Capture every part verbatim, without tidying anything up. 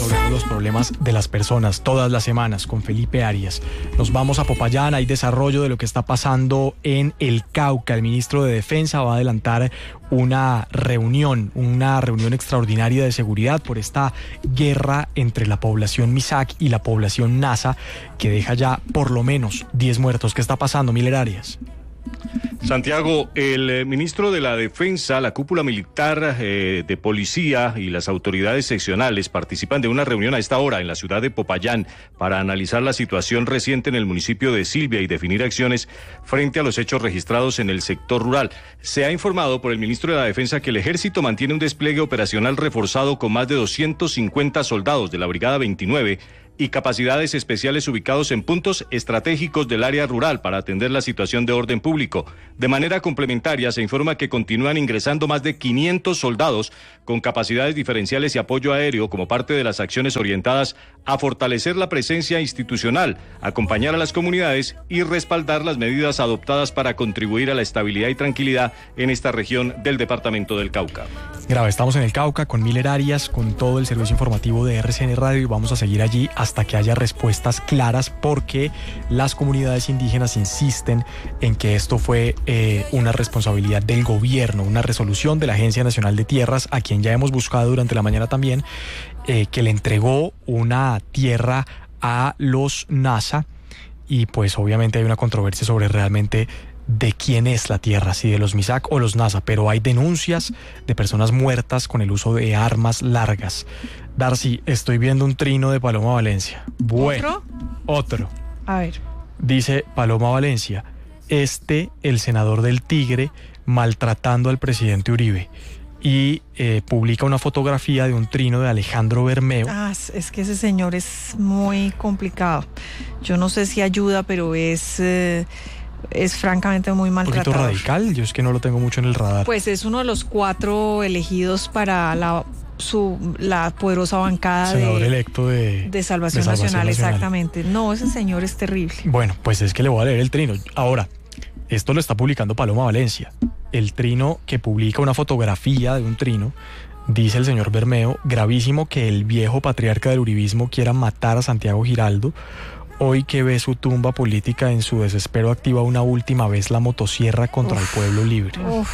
resolvemos los problemas de las personas todas las semanas con Felipe Arias. Nos vamos a Popayán, hay desarrollo de lo que está pasando en el Cauca. El ministro de Defensa va a adelantar una reunión, una reunión extraordinaria de seguridad por esta guerra entre la población Misak y la población Nasa, que deja ya por lo menos diez muertos. ¿Qué está pasando, Miller Arias? Santiago, el eh, ministro de la Defensa, la cúpula militar eh, de policía y las autoridades seccionales participan de una reunión a esta hora en la ciudad de Popayán para analizar la situación reciente en el municipio de Silvia y definir acciones frente a los hechos registrados en el sector rural. Se ha informado por el ministro de la Defensa que el ejército mantiene un despliegue operacional reforzado con más de doscientos cincuenta soldados de la Brigada veintinueve y capacidades especiales ubicados en puntos estratégicos del área rural para atender la situación de orden público. De manera complementaria, se informa que continúan ingresando más de quinientos soldados con capacidades diferenciales y apoyo aéreo como parte de las acciones orientadas a fortalecer la presencia institucional, acompañar a las comunidades y respaldar las medidas adoptadas para contribuir a la estabilidad y tranquilidad en esta región del departamento del Cauca. Grave, estamos en el Cauca con Miller Arias, con todo el servicio informativo de R C N Radio, y vamos a seguir allí hasta que haya respuestas claras, porque las comunidades indígenas insisten en que esto fue eh, una responsabilidad del gobierno, una resolución de la Agencia Nacional de Tierras, a quien ya hemos buscado durante la mañana también, eh, que le entregó una tierra a los Nasa, y pues obviamente hay una controversia sobre realmente de quién es la tierra, si de los Misak o los Nasa, pero hay denuncias de personas muertas con el uso de armas largas. Darcy, estoy viendo un trino de Paloma Valencia. Bueno, ¿otro? Otro. A ver. Dice Paloma Valencia, este, el senador del Tigre, maltratando al presidente Uribe. Y eh, publica una fotografía de un trino de Alejandro Bermeo. Ah, es que ese señor es muy complicado. Yo no sé si ayuda, pero es... Eh... es francamente muy maltratado. Un poquito radical, yo es que no lo tengo mucho en el radar. Pues es uno de los cuatro elegidos para la, su, la poderosa bancada senador de, electo de, de Salvación, de Salvación Nacional, Nacional, exactamente. No, ese señor es terrible. Bueno, pues es que le voy a leer el trino. Ahora, esto lo está publicando Paloma Valencia. El trino que publica una fotografía de un trino, dice el señor Bermeo, gravísimo que el viejo patriarca del uribismo quiera matar a Santiago Giraldo. Hoy que ve su tumba política, en su desespero activa una última vez la motosierra contra uf, el pueblo libre. Uf.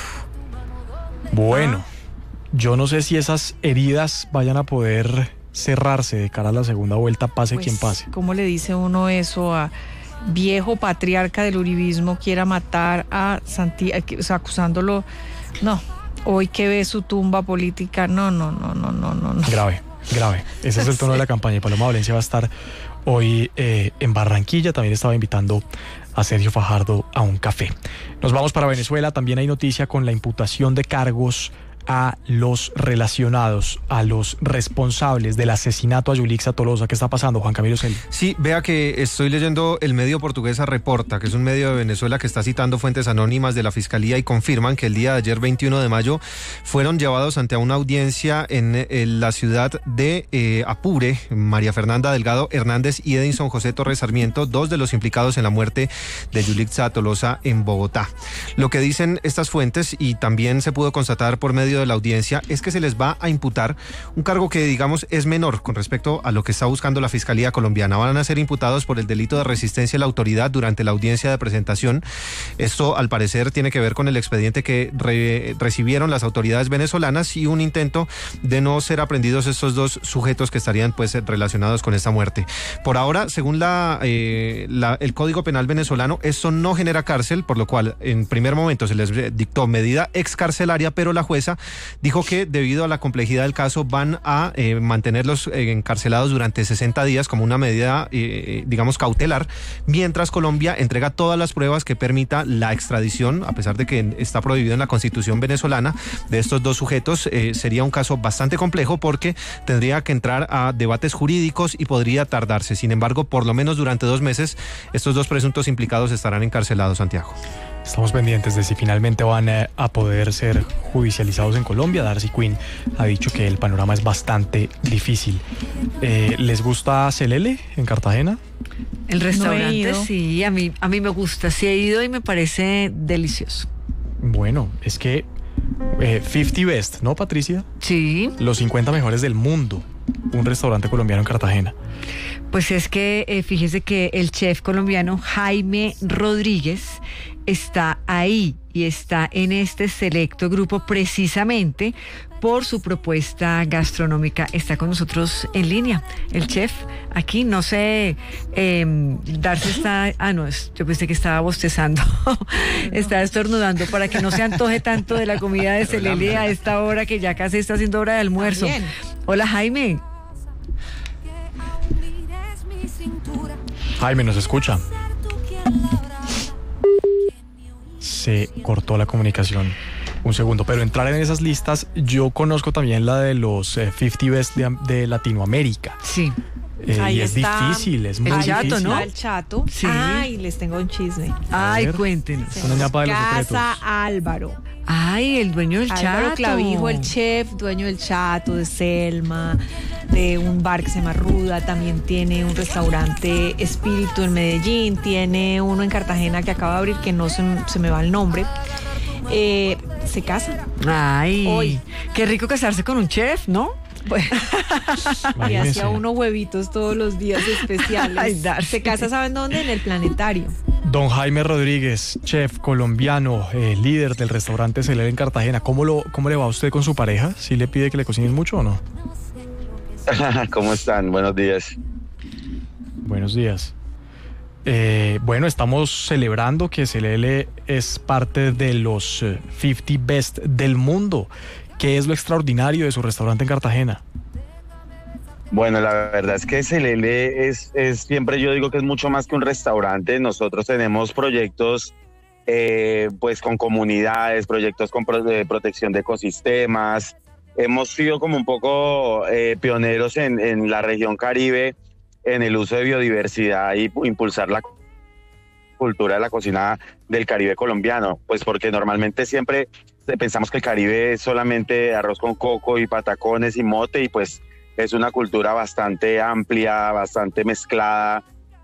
Bueno, ah. yo no sé si esas heridas vayan a poder cerrarse de cara a la segunda vuelta, pase pues, quien pase. ¿Cómo le dice uno eso a viejo patriarca del uribismo quiera matar a Santiago, o sea, acusándolo? No, hoy que ve su tumba política, no, no, no, no, no, no. Grave, grave. Ese es el tono sí. de la campaña. Y Paloma Valencia va a estar hoy eh, en Barranquilla. También estaba invitando a Sergio Fajardo a un café. Nos vamos para Venezuela. También hay noticia con la imputación de cargos a los relacionados, a los responsables del asesinato a Yulixa Tolosa. ¿Qué está pasando, Juan Camilo Celi? Sí, vea que estoy leyendo el medio Portuguesa Reporta, que es un medio de Venezuela que está citando fuentes anónimas de la Fiscalía, y confirman que el día de ayer, veintiuno de mayo, fueron llevados ante una audiencia en, en la ciudad de eh, Apure, María Fernanda Delgado Hernández y Edinson José Torres Sarmiento, dos de los implicados en la muerte de Yulixa Tolosa en Bogotá. Lo que dicen estas fuentes, y también se pudo constatar por medio de la audiencia, es que se les va a imputar un cargo que, digamos, es menor con respecto a lo que está buscando la Fiscalía colombiana. Van a ser imputados por el delito de resistencia a la autoridad durante la audiencia de presentación. Esto, al parecer, tiene que ver con el expediente que re recibieron las autoridades venezolanas y un intento de no ser aprendidos estos dos sujetos que estarían, pues, relacionados con esta muerte. Por ahora, según la, eh, la, el Código Penal venezolano, esto no genera cárcel, por lo cual, en primer momento, se les dictó medida excarcelaria, pero la jueza dijo que debido a la complejidad del caso van a eh, mantenerlos eh, encarcelados durante sesenta días como una medida, eh, digamos, cautelar, mientras Colombia entrega todas las pruebas que permita la extradición, a pesar de que está prohibido en la Constitución venezolana, de estos dos sujetos. Eh, sería un caso bastante complejo porque tendría que entrar a debates jurídicos y podría tardarse. Sin embargo, por lo menos durante dos meses, estos dos presuntos implicados estarán encarcelados, Santiago. Estamos pendientes de si finalmente van a poder ser judicializados en Colombia. Darcy Quinn ha dicho que el panorama es bastante difícil. Eh, ¿Les gusta Celele en Cartagena? El restaurante, no sí, a mí, a mí me gusta. Sí he ido y me parece delicioso. Bueno, es que eh, cincuenta Best, ¿no, Patricia? Sí. Los cincuenta mejores del mundo. un restaurante colombiano en Cartagena? Pues es que eh, fíjese que el chef colombiano Jaime Rodríguez está ahí y está en este selecto grupo precisamente por su propuesta gastronómica. Está con nosotros en línea el chef. Aquí no sé, eh, Darcy está... Ah, no, es, yo pensé que estaba bostezando. Está estornudando para que no se antoje tanto de la comida de Celele a esta hora que ya casi está haciendo hora de almuerzo. También. Hola, Jaime. Jaime, ¿nos escucha? Se cortó la comunicación. Un segundo, pero entrar en esas listas, yo conozco también la de los eh, cincuenta Best de, de Latinoamérica. Sí. Eh, Ahí y es está difícil, es muy el difícil. Chato, ¿no? El Chato. Sí. Ay, les tengo un chisme. Ay, ver. cuéntenos. Una ñapa de los Casa secretos. Álvaro. Ay, el dueño del Álvaro Chato. Clavijo, el chef, dueño del Chato, de Selma, de un bar que se llama Ruda, también tiene un restaurante Espíritu en Medellín, tiene uno en Cartagena que acaba de abrir, que no se, se me va el nombre. Eh, se casa. Ay, Hoy. qué rico casarse con un chef, ¿no? Pues, y Imagínese. hacía unos huevitos todos los días especiales. Ay, Darcy. Se casa, ¿saben dónde? En el Planetario. Don Jaime Rodríguez, chef colombiano, eh, líder del restaurante Celele en Cartagena. ¿Cómo, lo, ¿Cómo le va a usted con su pareja? ¿Sí le pide que le cocinen mucho o no? ¿Cómo están? Buenos días. Buenos días. Eh, bueno, estamos celebrando que Celele es parte de los eh, cincuenta Best del mundo. ¿Qué es lo extraordinario de su restaurante en Cartagena? Bueno, la verdad es que Celele es, es siempre yo digo que es mucho más que un restaurante. Nosotros tenemos proyectos eh, pues con comunidades, proyectos con pro, de protección de ecosistemas. Hemos sido como un poco eh, pioneros en, en la región Caribe en el uso de biodiversidad y impulsar la cultura de la cocina del Caribe colombiano, pues porque normalmente siempre pensamos que el Caribe es solamente arroz con coco y patacones y mote, y pues es una cultura bastante amplia, bastante mezclada,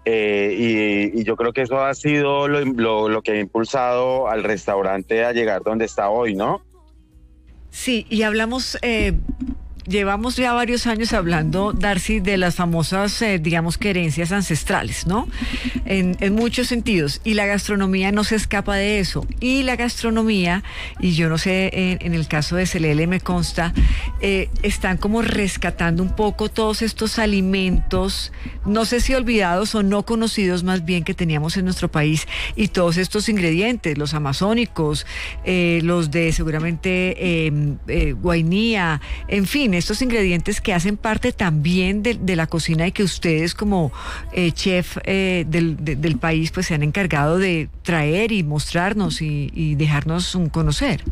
eh, y, y yo creo que eso ha sido lo, lo, lo que ha impulsado al restaurante a llegar donde está hoy, ¿no? Sí, y hablamos, eh, llevamos ya varios años hablando, Darcy, de las famosas, eh, digamos, que herencias ancestrales, ¿no? En, en muchos sentidos. Y la gastronomía no se escapa de eso. Y la gastronomía, y yo no sé, en, en el caso de Celele me consta, eh, están como rescatando un poco todos estos alimentos, no sé si olvidados o no conocidos más bien, que teníamos en nuestro país, y todos estos ingredientes, los amazónicos, eh, los de seguramente eh, eh, Guainía, en fin, estos ingredientes que hacen parte también de, de la cocina y que ustedes como eh, chef eh, del, de, del país pues se han encargado de traer y mostrarnos y, y dejarnos un conocer.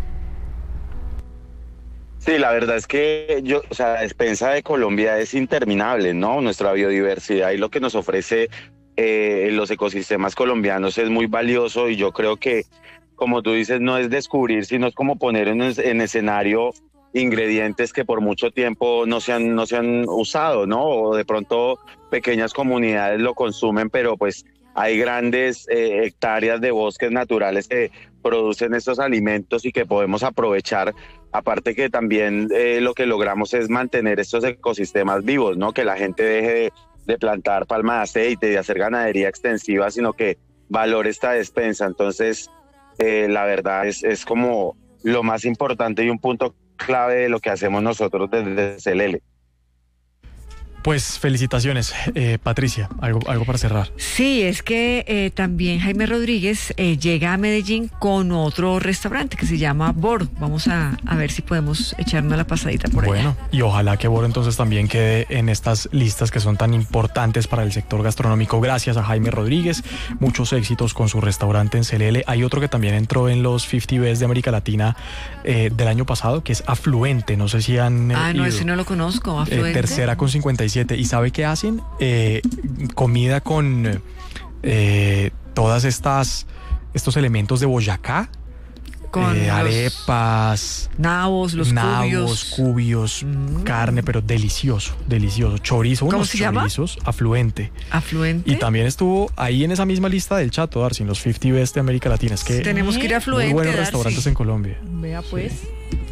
Sí, la verdad es que yo, o sea, la despensa de Colombia es interminable, ¿no? Nuestra biodiversidad y lo que nos ofrece eh, los ecosistemas colombianos es muy valioso, y yo creo que, como tú dices, no es descubrir, sino es como poner en, en escenario ingredientes que por mucho tiempo no se han, no se han usado, ¿no? O de pronto pequeñas comunidades lo consumen, pero pues hay grandes eh, hectáreas de bosques naturales que producen estos alimentos y que podemos aprovechar. Aparte que también eh, lo que logramos es mantener estos ecosistemas vivos, ¿no? Que la gente deje de, de plantar palma de aceite, de hacer ganadería extensiva, sino que valore esta despensa. Entonces, eh, la verdad es, es como lo más importante y un punto clave de lo que hacemos nosotros desde Celele. Pues felicitaciones, eh, Patricia, algo, algo para cerrar. Sí, es que eh, también Jaime Rodríguez eh, llega a Medellín con otro restaurante que se llama Boro. Vamos a, a ver si podemos echarnos la pasadita por allá. Bueno, y ojalá que Boro entonces también quede en estas listas que son tan importantes para el sector gastronómico. Gracias a Jaime Rodríguez, muchos éxitos con su restaurante en Celele. Hay otro que también entró en los cincuenta Best de América Latina eh, del año pasado, que es Afluente. No sé si han eh, Ah, no, ido. ese no lo conozco. Afluente. Eh, tercera con cincuenta y siete. ¿Y sabe qué hacen? Eh, comida con eh, todas estas estos elementos de Boyacá. Con eh, los arepas, nabos, los nabos, cubios. cubios, Mm. carne, pero delicioso, delicioso. Chorizo, ¿Cómo unos se llama? chorizos, Afluente. Afluente. Y también estuvo ahí en esa misma lista del Chato, Darcy, en los cincuenta Best de América Latina. Es que Tenemos que ir a muy Afluente, buenos Darcy. restaurantes en Colombia. Vea pues. Sí.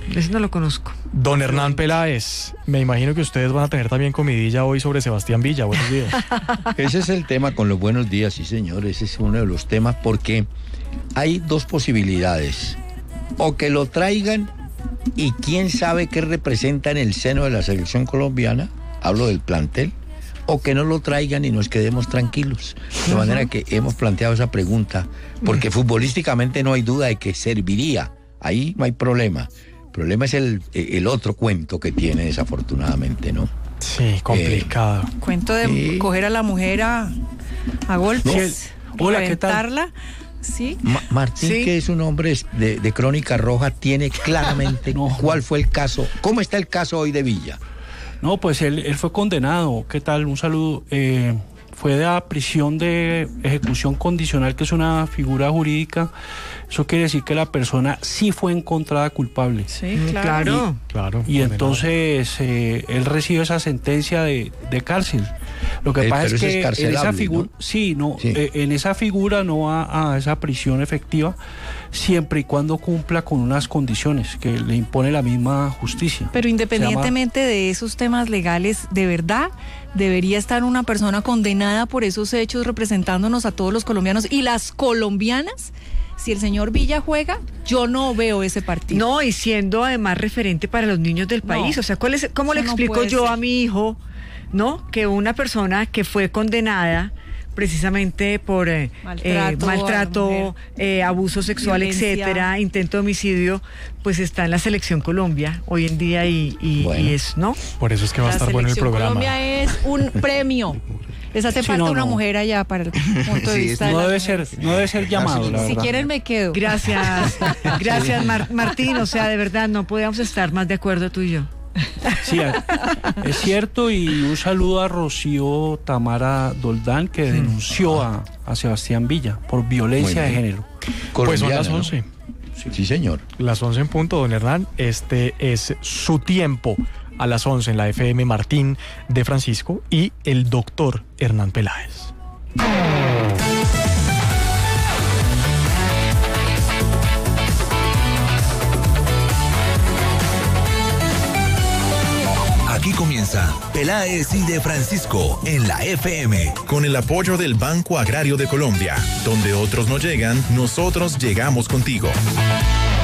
ese no lo conozco. Don Hernán Peláez, me imagino que ustedes van a tener también comidilla hoy sobre Sebastián Villa. Buenos días. Ese es el tema con los buenos días, sí señor, ese es uno de los temas porque hay dos posibilidades, o que lo traigan y quién sabe qué representa en el seno de la selección colombiana, hablo del plantel, o que no lo traigan y nos quedemos tranquilos. De manera que hemos planteado esa pregunta, porque futbolísticamente no hay duda de que serviría, ahí no hay problema. El problema es el, el otro cuento que tiene desafortunadamente, ¿no? Sí, complicado. Eh, cuento de sí. coger a la mujer a, a golpes, no. Hola, ¿qué tal? reventarla. Sí. Ma- Martín, Sí. que es un hombre de, de Crónica Roja, tiene claramente No. cuál fue el caso, cómo está el caso hoy de Villa. No, pues él, él fue condenado. ¿Qué tal? Un saludo. Eh, fue de la prisión de ejecución condicional, que es una figura jurídica. Eso quiere decir que la persona sí fue encontrada culpable. Sí, Mm, claro. claro. Claro. Y condenado. entonces eh, él recibe esa sentencia de, de cárcel. Lo que Eh, pasa pero es eso es que en esa carcelable, figura, ¿no? sí, no, Sí. eh, en esa figura no va a esa prisión efectiva, siempre y cuando cumpla con unas condiciones que le impone la misma justicia. Pero independientemente de esos temas legales, de verdad debería estar una persona condenada por esos hechos representándonos a todos los colombianos y las colombianas. Si el señor Villa juega, yo no veo ese partido. No, y siendo además referente para los niños del país. No. O sea, ¿cuál es, ¿cómo Eso le no explico puede yo ser. a mi hijo, no? Que una persona que fue condenada precisamente por eh, Maltrato eh, a la maltrato, mujer. eh, abuso sexual, Violencia. etcétera, intento de homicidio, pues está en la selección Colombia hoy en día y, y, Bueno. y es, ¿no? Por eso es que va a La estar bueno el Selección programa. Colombia es un premio. Les hace Sí, falta no, una no. mujer allá para el punto de Sí, vista de No las debe ser, mujeres. no debe ser llamado, la Si verdad. quieren me quedo. Gracias, gracias Mar- Martín, o sea, de verdad no podíamos estar más de acuerdo tú y yo. Sí, es cierto, y un saludo a Rocío Tamara Doldán, que denunció a, a Sebastián Villa por violencia Muy de bien. género. Pues son Colombiana, las ¿no? once. Sí, señor. Las once en punto, don Hernán. Este es su tiempo a las once en la F M Martín de Francisco y el doctor Hernán Peláez. Aquí comienza Peláez y de Francisco en la F M. Con el apoyo del Banco Agrario de Colombia, donde otros no llegan, nosotros llegamos contigo.